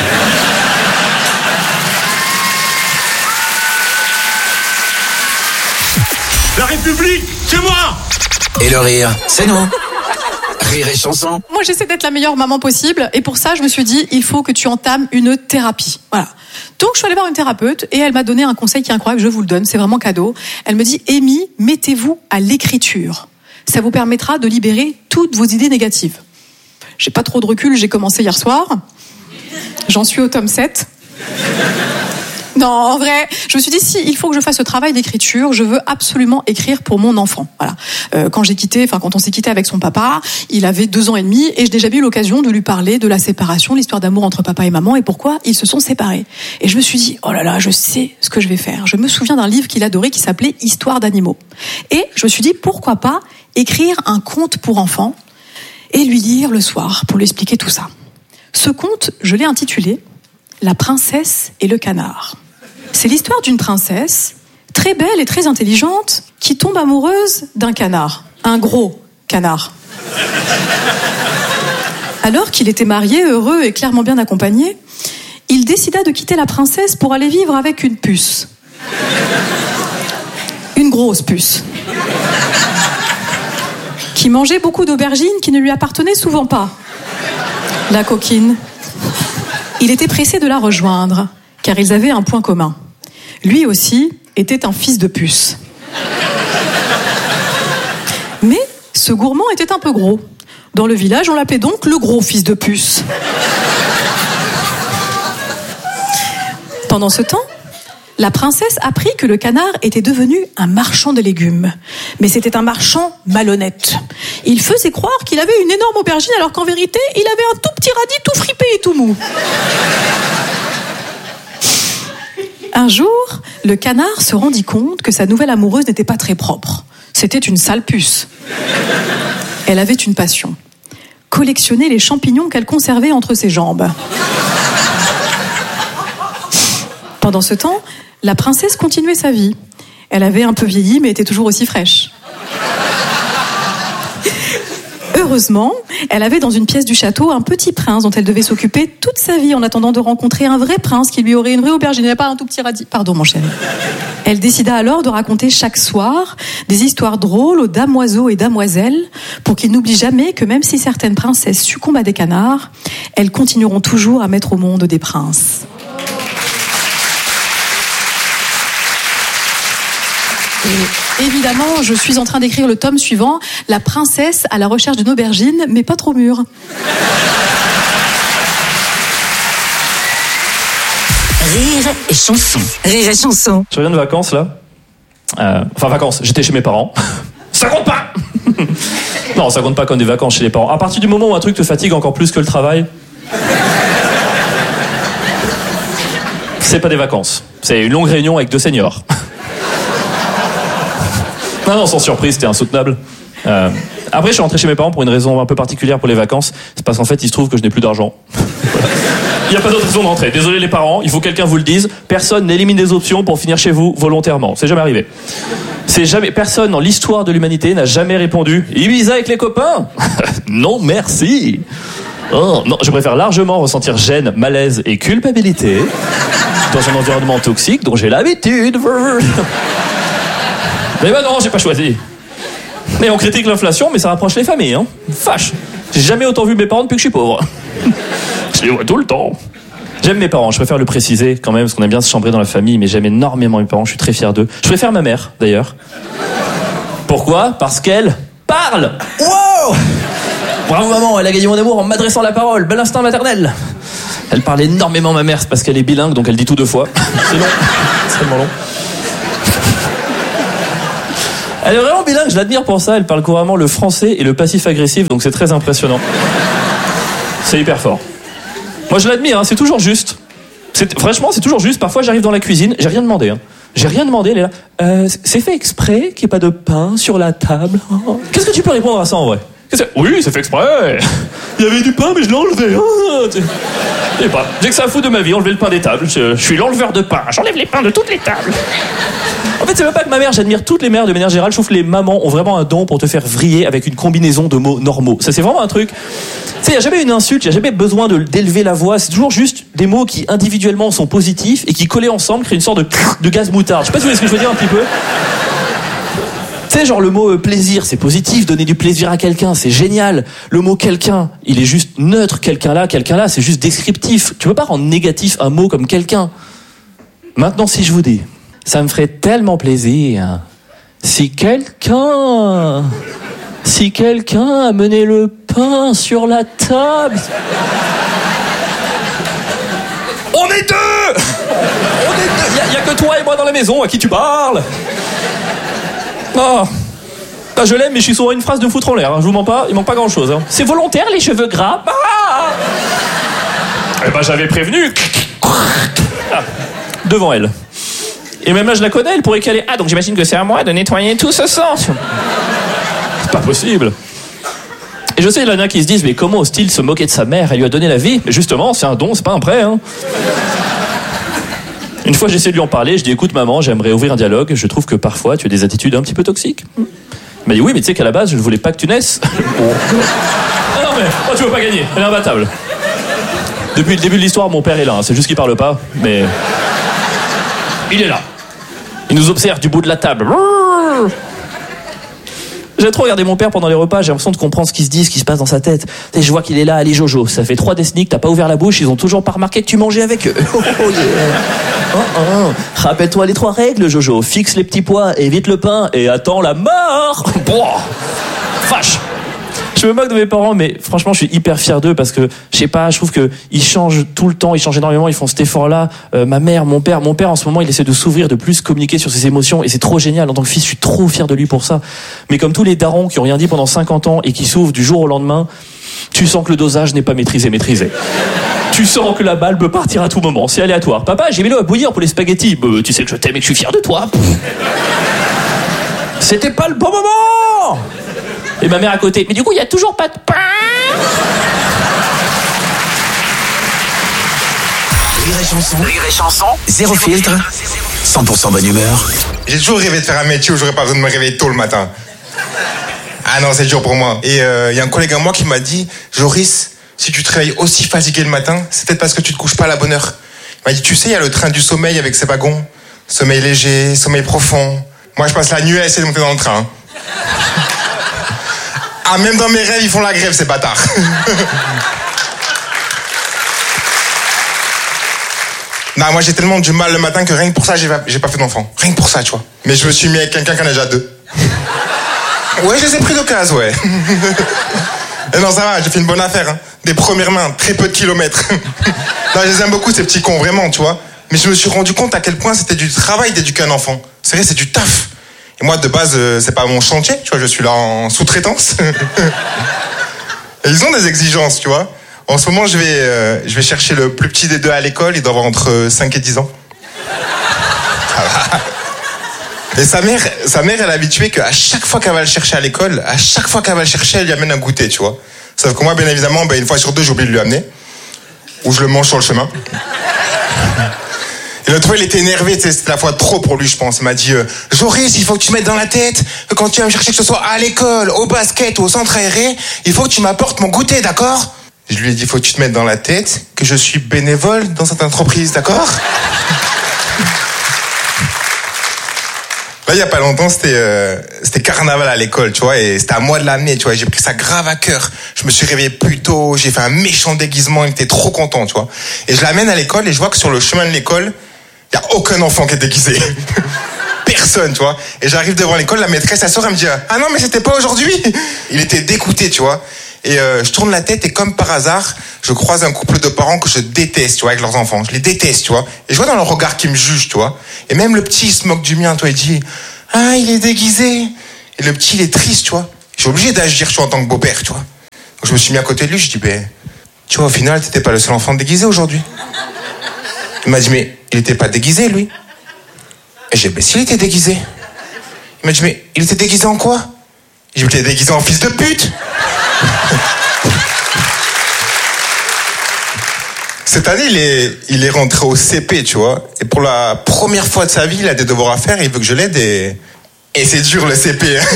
S14: La République, c'est moi!
S2: Et le rire, c'est nous. Rire et chanson.
S15: Moi, j'essaie d'être la meilleure maman possible. Et pour ça, je me suis dit, il faut que tu entames une thérapie. Voilà. Donc, je suis allée voir une thérapeute et elle m'a donné un conseil qui est incroyable. Je vous le donne, c'est vraiment cadeau. Elle me dit, Amy, mettez-vous à l'écriture. Ça vous permettra de libérer toutes vos idées négatives. J'ai pas trop de recul, j'ai commencé hier soir. J'en suis au tome 7. Non, en vrai, je me suis dit, si il faut que je fasse ce travail d'écriture, je veux absolument écrire pour mon enfant. Voilà. Quand on s'est quitté avec son papa, il avait 2 ans et demi et je n'ai jamais eu l'occasion de lui parler de la séparation, l'histoire d'amour entre papa et maman et pourquoi ils se sont séparés. Et je me suis dit, oh là là, je sais ce que je vais faire. Je me souviens d'un livre qu'il adorait qui s'appelait Histoire d'animaux. Et je me suis dit, pourquoi pas écrire un conte pour enfants et lui lire le soir pour lui expliquer tout ça. Ce conte, je l'ai intitulé La princesse et le canard. C'est l'histoire d'une princesse, très belle et très intelligente, qui tombe amoureuse d'un canard. Un gros canard. Alors qu'il était marié, heureux et clairement bien accompagné, il décida de quitter la princesse pour aller vivre avec une puce. Une grosse puce. Qui mangeait beaucoup d'aubergines qui ne lui appartenaient souvent pas. La coquine. Il était pressé de la rejoindre, car ils avaient un point commun. Lui aussi était un fils de puce. Mais ce gourmand était un peu gros. Dans le village, on l'appelait donc le gros fils de puce. Pendant ce temps, la princesse apprit que le canard était devenu un marchand de légumes. Mais c'était un marchand malhonnête. Il faisait croire qu'il avait une énorme aubergine alors qu'en vérité, il avait un tout petit radis tout fripé et tout mou. Un jour, le canard se rendit compte que sa nouvelle amoureuse n'était pas très propre. C'était une sale puce. Elle avait une passion. Collectionner les champignons qu'elle conservait entre ses jambes. Pendant ce temps, la princesse continuait sa vie. Elle avait un peu vieilli, mais était toujours aussi fraîche. Heureusement, elle avait dans une pièce du château un petit prince dont elle devait s'occuper toute sa vie en attendant de rencontrer un vrai prince qui lui aurait une vraie aubergine et pas un tout petit radis. Pardon, mon chéri. Elle décida alors de raconter chaque soir des histoires drôles aux damoiseaux et damoiselles pour qu'ils n'oublient jamais que même si certaines princesses succombent à des canards, elles continueront toujours à mettre au monde des princes. Et évidemment, je suis en train d'écrire le tome suivant, La princesse à la recherche d'une aubergine, mais pas trop mûre.
S6: Rire et chanson. Rire et chanson.
S16: Je reviens de vacances là. Vacances, j'étais chez mes parents. Ça compte pas. Non, ça compte pas comme des vacances chez les parents. À partir du moment où un truc te fatigue encore plus que le travail, c'est pas des vacances. C'est une longue réunion avec 2 seniors. Non, sans surprise, c'était insoutenable. Après, je suis rentré chez mes parents pour une raison un peu particulière pour les vacances. C'est parce qu'en fait, il se trouve que je n'ai plus d'argent. Il n'y a pas d'autre raison d'entrer. Désolé les parents, il faut que quelqu'un vous le dise. Personne n'élimine des options pour finir chez vous volontairement. C'est jamais arrivé. Personne dans l'histoire de l'humanité n'a jamais répondu « Ibiza avec les copains ?» Non, merci. Oh, non, je préfère largement ressentir gêne, malaise et culpabilité dans un environnement toxique dont j'ai l'habitude. Mais non, j'ai pas choisi. Mais on critique l'inflation, mais ça rapproche les familles, hein. Fâche. J'ai jamais autant vu mes parents depuis que je suis pauvre. Je les vois tout le temps. J'aime mes parents, je préfère le préciser quand même, parce qu'on aime bien se chambrer dans la famille, mais j'aime énormément mes parents, je suis très fier d'eux. Je préfère ma mère, d'ailleurs. Pourquoi ? Parce qu'elle parle. Wow ! Bravo maman, elle a gagné mon amour en m'adressant la parole. Bel instinct maternel. Elle parle énormément, ma mère, c'est parce qu'elle est bilingue, donc elle dit tout 2 fois. C'est long, c'est tellement long. Elle est vraiment bilingue, je l'admire pour ça. Elle parle couramment le français et le passif agressif, donc c'est très impressionnant. C'est hyper fort. Moi je l'admire, hein, c'est toujours juste. Franchement, c'est toujours juste. Parfois j'arrive dans la cuisine, j'ai rien demandé. Hein. J'ai rien demandé, elle est là. C'est fait exprès qu'il n'y ait pas de pain sur la table. Oh. Qu'est-ce que tu peux répondre à ça en vrai ? Oui, c'est fait exprès. Il y avait du pain, mais je l'ai enlevé. Je sais pas. J'ai que ça à foutre de ma vie, enlever le pain des tables. Je suis l'enleveur de pain. J'enlève les pains de toutes les tables. En fait, c'est même pas que ma mère, j'admire toutes les mères de manière générale. Je trouve que les mamans ont vraiment un don pour te faire vriller avec une combinaison de mots normaux. Ça, c'est vraiment un truc. Tu sais, il n'y a jamais une insulte, il n'y a jamais besoin d'élever la voix. C'est toujours juste des mots qui individuellement sont positifs et qui collés ensemble créent une sorte de gaz moutarde. Je sais pas si vous voyez ce que je veux dire un petit peu. Tu sais, genre le mot plaisir, c'est positif, donner du plaisir à quelqu'un, c'est génial. Le mot quelqu'un, il est juste neutre, quelqu'un là, c'est juste descriptif. Tu peux pas rendre négatif un mot comme quelqu'un. Maintenant, si je vous dis, ça me ferait tellement plaisir si quelqu'un amenait le pain sur la table. On est deux. Il y a que toi et moi dans la maison, à qui tu parles? Oh. Ah, je l'aime, mais je suis sur une phrase de foutre en l'air, hein. Je vous mens pas, il manque pas grand chose, hein. C'est volontaire, les cheveux gras. Ah. Eh ben j'avais prévenu. Ah. Devant elle. Et même là je la connais, elle pourrait caler. Ah, donc j'imagine que c'est à moi de nettoyer tout ce sang. C'est pas possible. Et je sais, il y en a qui se disent, mais comment ose-t-il se moquer de sa mère? Elle lui a donné la vie. Mais justement, c'est un don, c'est pas un prêt, hein. Une fois, j'essaie de lui en parler, je dis, écoute maman, j'aimerais ouvrir un dialogue, je trouve que parfois tu as des attitudes un petit peu toxiques. Il m'a dit, oui, mais tu sais qu'à la base, je ne voulais pas que tu naisses. Ah non, mais tu veux pas gagner, elle est imbattable. Depuis le début de l'histoire, mon père est là, hein. C'est juste qu'il parle pas, mais il est là. Il nous observe du bout de la table. J'ai trop regardé mon père pendant les repas, j'ai l'impression de comprendre ce qui se dit, ce qui se passe dans sa tête. Et je vois qu'il est là, allez Jojo, ça fait 3 décennies que t'as pas ouvert la bouche, ils ont toujours pas remarqué que tu mangeais avec eux. Oh, oh, yeah. Rappelle-toi les 3 règles, Jojo. Fixe les petits pois, évite le pain et attends la mort. Boah, vache. Je me moque de mes parents, mais franchement, je suis hyper fier d'eux parce que, je sais pas, je trouve que ils changent tout le temps, ils changent énormément, ils font cet effort-là. Ma mère, mon père, en ce moment, il essaie de s'ouvrir, de plus communiquer sur ses émotions et c'est trop génial. En tant que fils, je suis trop fier de lui pour ça. Mais comme tous les darons qui ont rien dit pendant 50 ans et qui s'ouvrent du jour au lendemain, tu sens que le dosage n'est pas maîtrisé. Tu sens que la balle peut partir à tout moment, c'est aléatoire. Papa, j'ai mis l'eau à bouillir pour les spaghettis. Tu sais que je t'aime et que je suis fier de toi. C'était pas le bon moment. Et ma mère à côté. Mais du coup, il y a toujours pas de pain.
S2: Rire et chanson. Zéro filtre. 100% bonne humeur.
S17: J'ai toujours rêvé de faire un métier où j'aurais pas besoin de me réveiller tôt le matin. Ah non, c'est dur pour moi. Et il y a un collègue à moi qui m'a dit, Joris, si tu te réveilles aussi fatigué le matin, c'est peut-être parce que tu te couches pas à la bonne heure. Il m'a dit, tu sais, il y a le train du sommeil avec ses wagons. Sommeil léger, sommeil profond. Moi, je passe la nuit à essayer de monter dans le train. Ah, même dans mes rêves, ils font la grève, ces bâtards. Non, moi, j'ai tellement du mal le matin que rien que pour ça, j'ai pas fait d'enfant. Rien que pour ça, tu vois. Mais je me suis mis avec quelqu'un qui en a déjà 2. Ouais, je les ai pris d'occasion, ouais. Et non, ça va, j'ai fait une bonne affaire, hein. Des premières mains, très peu de kilomètres. Non, je les aime beaucoup, ces petits cons, vraiment, tu vois. Mais je me suis rendu compte à quel point c'était du travail d'éduquer un enfant. C'est vrai, c'est du taf. Et moi, de base, c'est pas mon chantier, tu vois, je suis là en sous-traitance. Et ils ont des exigences, tu vois. En ce moment, je vais chercher le plus petit des 2 à l'école, il doit avoir entre 5 et 10 ans. Et sa mère, elle est habituée qu'à chaque fois qu'elle va le chercher à l'école, elle lui amène un goûter, tu vois. Sauf que moi, bien évidemment, une fois sur 2, j'oublie de lui amener. Ou je le mange sur le chemin. Et l'autre fois, il était énervé, c'était la fois trop pour lui, je pense. Il m'a dit, Joris, il faut que tu mettes dans la tête que quand tu vas me chercher, que ce soit à l'école, au basket ou au centre aéré, il faut que tu m'apportes mon goûter, d'accord? Je lui ai dit, il faut que tu te mettes dans la tête que je suis bénévole dans cette entreprise, d'accord? Là, il y a pas longtemps, c'était carnaval à l'école, tu vois, et c'était à moi de l'amener, tu vois. J'ai pris ça grave à cœur. Je me suis réveillé plus tôt, j'ai fait un méchant déguisement, il était trop content, tu vois. Et je l'amène à l'école et je vois que sur le chemin de l'école, il y a aucun enfant qui est déguisé. Personne, tu vois. Et j'arrive devant l'école, la maîtresse, elle sort, elle me dit « Ah non, mais c'était pas aujourd'hui !» Il était dégoûté, tu vois. Et je tourne la tête et comme par hasard, je croise un couple de parents que je déteste, tu vois, avec leurs enfants. Je les déteste, tu vois. Et je vois dans leur regard qu'ils me jugent, tu vois. Et même le petit, il se moque du mien, tu vois. Il dit « Ah, il est déguisé !» Et le petit, il est triste, tu vois. Je suis obligé d'agir, tu vois, en tant que beau-père, tu vois. Donc je me suis mis à côté de lui, je dis « Ben, tu vois, au final, t'étais pas le seul enfant déguisé aujourd'hui. » Il m'a dit « Mais il était pas déguisé, lui ?» Et j'ai dit « Ben, s'il était déguisé. » Il m'a dit « Mais il était déguisé en quoi ?» J'ai dit « Il était déguisé en fils de pute !» Cette année, il est rentré au CP, tu vois. Et pour la première fois de sa vie, il a des devoirs à faire, il veut que je l'aide et c'est dur le CP. Hein.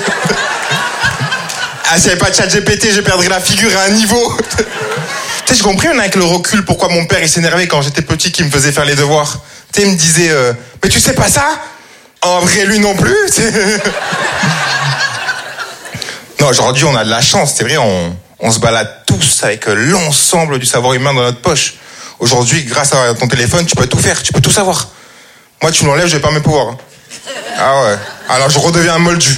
S17: Ah, si j'avais pas de ChatGPT, je perdrais la figure à un niveau. Tu sais, j'ai compris, avec le recul, pourquoi mon père, il s'énervait quand j'étais petit, qu'il me faisait faire les devoirs. Tu sais, il me disait, mais tu sais pas ça? En vrai, lui non plus. Non, aujourd'hui, on a de la chance, c'est vrai, on se balade tous avec l'ensemble du savoir humain dans notre poche. Aujourd'hui, grâce à ton téléphone, tu peux tout faire, tu peux tout savoir. Moi, tu me l'enlèves, je vais pas mes pouvoirs. Ah ouais. Alors, je redeviens un moldu.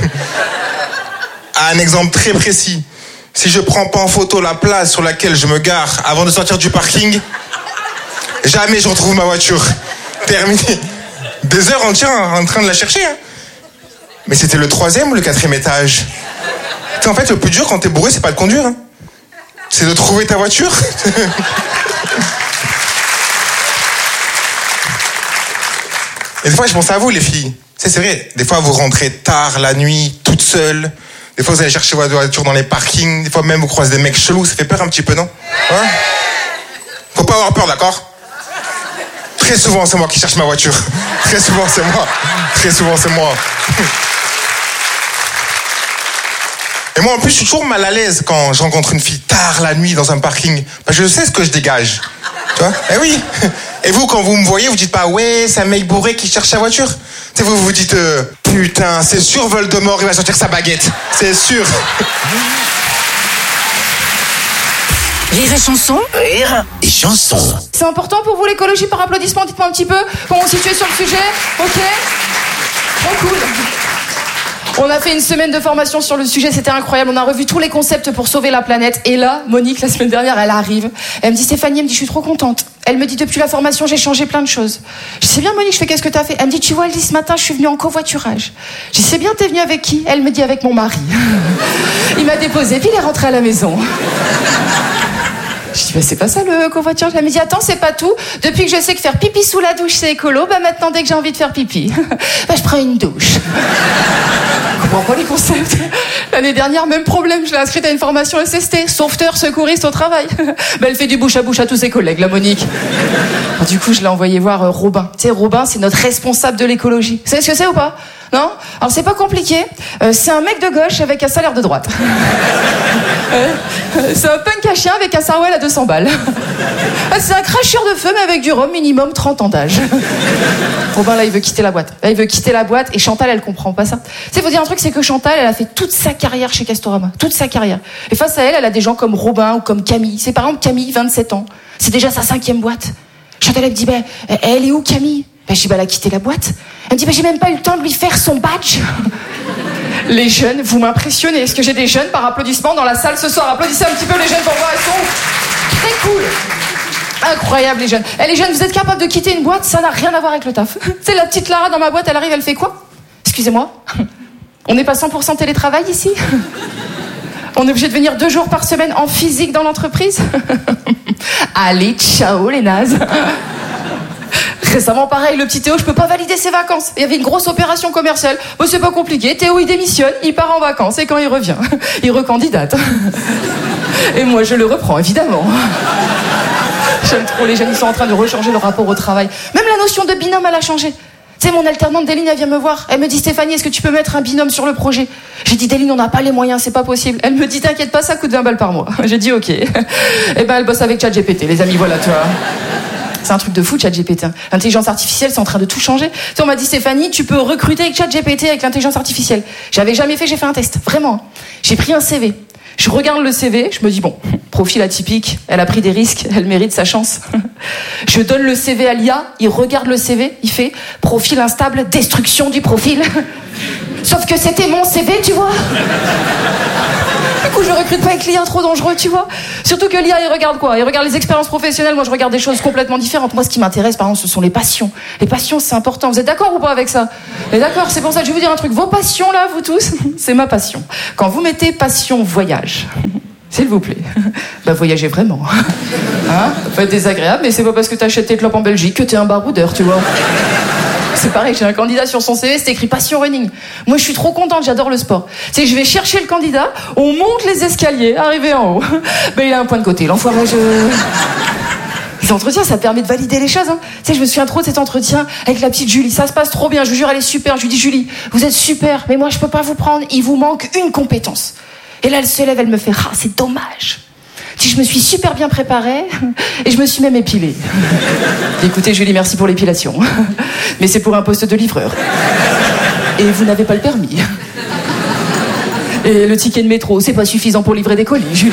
S17: Un exemple très précis. Si je prends pas en photo la place sur laquelle je me gare avant de sortir du parking, jamais je retrouve ma voiture. Terminé. Des heures entières en train de la chercher. Hein. Mais c'était le 3e ou le 4e étage. En fait, le plus dur quand t'es bourré, c'est pas de conduire. Hein. C'est de trouver ta voiture. Et des fois, je pense à vous, les filles. C'est vrai, des fois, vous rentrez tard la nuit, toute seule. Des fois, vous allez chercher votre voiture dans les parkings. Des fois, même, vous croisez des mecs chelous. Ça fait peur un petit peu, non? Hein? Faut pas avoir peur, d'accord? Très souvent, c'est moi qui cherche ma voiture. Très souvent, c'est moi. Très souvent, c'est moi. Et moi, en plus, je suis toujours mal à l'aise quand je rencontre une fille tard la nuit dans un parking. Parce que je sais ce que je dégage. Tu vois? Eh oui. Et vous, quand vous me voyez, vous dites pas, ouais, c'est un mec bourré qui cherche sa voiture. Tu sais, vous vous dites, putain, c'est sûr, Voldemort, il va sortir sa baguette. C'est sûr.
S6: Rire et chanson.
S2: Rire et chanson.
S10: C'est important pour vous l'écologie par applaudissement? Dites-moi un petit peu comment vous situez sur le sujet. Ok. Trop cool. On a fait une semaine de formation sur le sujet, c'était incroyable. On a revu tous les concepts pour sauver la planète. Et là, Monique, la semaine dernière, elle arrive. Elle me dit, Stéphanie, elle me dit, je suis trop contente. Elle me dit, depuis la formation, j'ai changé plein de choses. Je sais bien, Monique, je fais qu'est-ce que t'as fait? Elle me dit, tu vois, elle dit, ce matin, je suis venue en covoiturage. Je sais bien, t'es venue avec qui? Elle me dit, avec mon mari. Il m'a déposé, puis il est rentré à la maison. Je dis, bah, c'est pas ça le covoiturage. Elle me dit, attends, c'est pas tout. Depuis que je sais que faire pipi sous la douche, c'est écolo, bah maintenant, dès que j'ai envie de faire pipi, bah, je prends une douche. Je comprends pas les concepts. L'année dernière, même problème, je l'ai inscrite à une formation SST, sauveteur, secouriste au travail. Bah, elle fait du bouche à bouche à tous ses collègues, la Monique. Alors, du coup, je l'ai envoyé voir Robin. Tu sais, Robin, c'est notre responsable de l'écologie. Vous savez ce que c'est ou pas? Non? Alors, c'est pas compliqué. C'est un mec de gauche avec un salaire de droite. C'est un punk à chien avec un sarouel à 200 balles. C'est un cracheur de feu, mais avec du rhum, minimum 30 ans d'âge. Robin, là, il veut quitter la boîte. Là, il veut quitter la boîte et Chantal, elle comprend pas ça. Tu sais, faut dire un truc, c'est que Chantal, elle a fait toute sa carrière chez Castorama. Toute sa carrière. Et face à elle, elle a des gens comme Robin ou comme Camille. C'est par exemple Camille, 27 ans. C'est déjà sa 5e boîte. Chantal, elle me dit, bah, elle est où, Camille? Bah, je dis, bah, elle a quitté la boîte. Elle me dit, bah, j'ai même pas eu le temps de lui faire son badge. Les jeunes, vous m'impressionnez. Est-ce que j'ai des jeunes par applaudissement dans la salle ce soir? Applaudissez un petit peu les jeunes pour voir, ils sont très cool. Incroyable, les jeunes. Eh, les jeunes, vous êtes capables de quitter une boîte? Ça n'a rien à voir avec le taf. C'est la petite Lara dans ma boîte, elle arrive, elle fait quoi? Excusez-moi. On n'est pas 100% télétravail ici? On est obligé de venir 2 jours par semaine en physique dans l'entreprise? Allez, ciao les nazes. Récemment, pareil, le petit Théo, je peux pas valider ses vacances. Il y avait une grosse opération commerciale. Bon, c'est pas compliqué. Théo, il démissionne, il part en vacances. Et quand il revient, il recandidate. Et moi, je le reprends, évidemment. J'aime trop les jeunes, ils sont en train de rechanger le rapport au travail. Même la notion de binôme, elle a changé. Tu sais, mon alternante Déline, elle vient me voir. Elle me dit, Stéphanie, est-ce que tu peux mettre un binôme sur le projet? J'ai dit, Déline, on n'a pas les moyens, c'est pas possible. Elle me dit, t'inquiète pas, ça coûte 20 balles par mois. J'ai dit, ok. Eh ben, elle bosse avec ChatGPT, les amis, voilà, tu vois.
S18: C'est un truc de fou, ChatGPT. L'intelligence artificielle, c'est en train de tout changer. Tu sais, on m'a dit, Stéphanie, tu peux recruter avec ChatGPT avec l'intelligence artificielle. J'avais jamais fait, j'ai fait un test. Vraiment. J'ai pris un CV. Je regarde le CV, je me dis, bon, profil atypique, elle a pris des risques, elle mérite sa chance. Je donne le CV à l'IA, il regarde le CV, il fait profil instable, destruction du profil. Sauf que c'était mon CV, tu vois. Du coup, je recrute pas avec l'IA, trop dangereux, tu vois. Surtout que l'IA, il regarde quoi? Il regarde les expériences professionnelles, moi je regarde des choses complètement différentes. Moi, ce qui m'intéresse, par exemple, ce sont les passions. Les passions, c'est important. Vous êtes d'accord ou pas avec ça? Et d'accord, c'est pour ça que je vais vous dire un truc. Vos passions, là, vous tous, c'est ma passion. Quand vous mettez passion voyage, s'il vous plaît, bah voyagez vraiment. Hein? Ça peut être désagréable, mais c'est pas parce que t'achètes tes clopes en Belgique que t'es un baroudeur, tu vois. C'est pareil, j'ai un candidat sur son CV, c'est écrit passion running. Moi, je suis trop contente, j'adore le sport. Tu sais, je vais chercher le candidat, on monte les escaliers, arrivé en haut. Ben, il a un point de côté, l'enfoiré, Les entretiens, ça permet de valider les choses, hein. Tu sais, je me souviens trop de cet entretien avec la petite Julie. Ça se passe trop bien, je vous jure, elle est super. Je lui dis, Julie, vous êtes super, mais moi, je peux pas vous prendre, il vous manque une compétence. Et là, elle se lève, elle me fait, ah, c'est dommage. Je me suis super bien préparée et je me suis même épilée. Écoutez, Julie, merci pour l'épilation. Mais c'est pour un poste de livreur. Et vous n'avez pas le permis. Et le ticket de métro, c'est pas suffisant pour livrer des colis, Julie.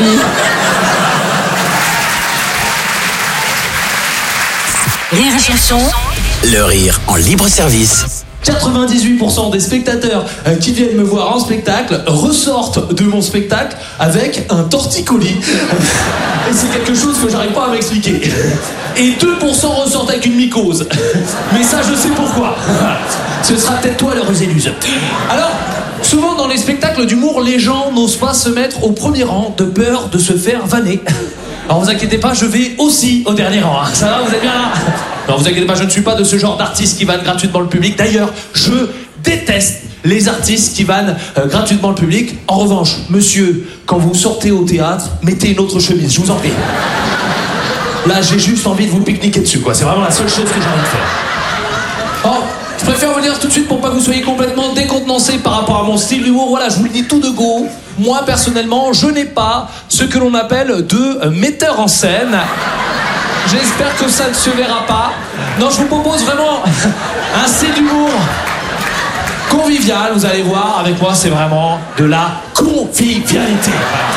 S2: Rire et chanson. Le rire en libre service.
S19: 98% des spectateurs qui viennent me voir en spectacle ressortent de mon spectacle avec un torticolis. Et c'est quelque chose que j'arrive pas à m'expliquer. Et 2% ressortent avec une mycose. Mais ça, je sais pourquoi. Ce sera peut-être toi, l'heureuse éluse. Alors, souvent dans les spectacles d'humour, les gens n'osent pas se mettre au premier rang de peur de se faire vanner. Alors vous inquiétez pas, je vais aussi au dernier rang. Hein. Ça va, vous êtes bien là? Non, vous inquiétez pas, je ne suis pas de ce genre d'artiste qui vanne gratuitement le public. D'ailleurs, je déteste les artistes qui vannent gratuitement le public. En revanche, monsieur, quand vous sortez au théâtre, mettez une autre chemise, je vous en prie. Là, j'ai juste envie de vous pique-niquer dessus, quoi. C'est vraiment la seule chose que j'ai envie de faire. Oh, je préfère vous le dire tout de suite pour pas que vous soyez complètement décontenancé par rapport à mon style d'humour. Voilà, je vous le dis tout de go. Moi, personnellement, je n'ai pas ce que l'on appelle de metteur en scène. J'espère que ça ne se verra pas. Non, je vous propose vraiment un style d'humour convivial. Vous allez voir, avec moi, c'est vraiment de la convivialité.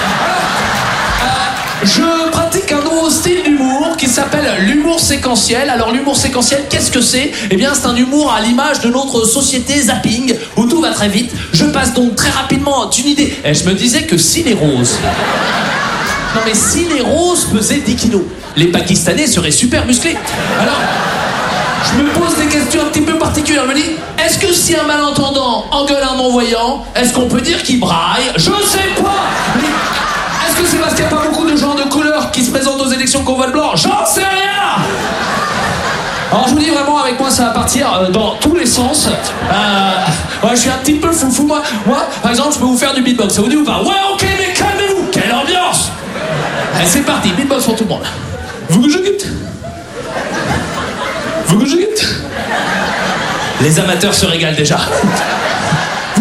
S19: Je pratique un nouveau style d'humour qui s'appelle l'humour séquentiel. Alors l'humour séquentiel, qu'est-ce que c'est? Eh bien c'est un humour à l'image de notre société zapping, où tout va très vite. Je passe donc très rapidement d'une idée. Et je me disais que si les roses... Non mais si les roses pesaient 10 kilos, les Pakistanais seraient super musclés. Alors, je me pose des questions un petit peu particulières. Je me dis, est-ce que si un malentendant engueule un non-voyant, est-ce qu'on peut dire qu'il braille? Je sais pas. Est-ce que c'est parce qu'il n'y a pas beaucoup de gens de couleur qui se présentent aux élections qu'on voit le blanc? J'en sais rien. Alors je vous dis vraiment, avec moi ça va partir dans tous les sens. Ouais, je suis un petit peu foufou moi. Moi, par exemple, je peux vous faire du beatbox. Ça vous dit ou pas? Ouais, ok, mais calmez-vous. Quelle ambiance. Allez, c'est parti, beatbox pour tout le monde. Vous que je quitte. Vous que je quitte. Les amateurs se régalent déjà.